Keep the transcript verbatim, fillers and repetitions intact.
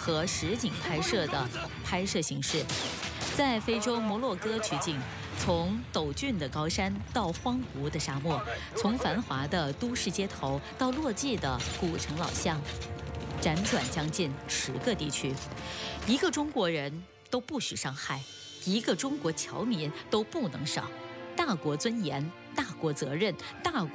和实景拍摄的拍摄形式。在非洲摩洛哥取景，从陡峻的高山到荒芜的沙漠，从繁华的都市街头到落寂的古城老巷，辗转将近十个地区，一个中国人都不许伤害，一个中国侨民都不能少。大国尊严，大国责任，大国。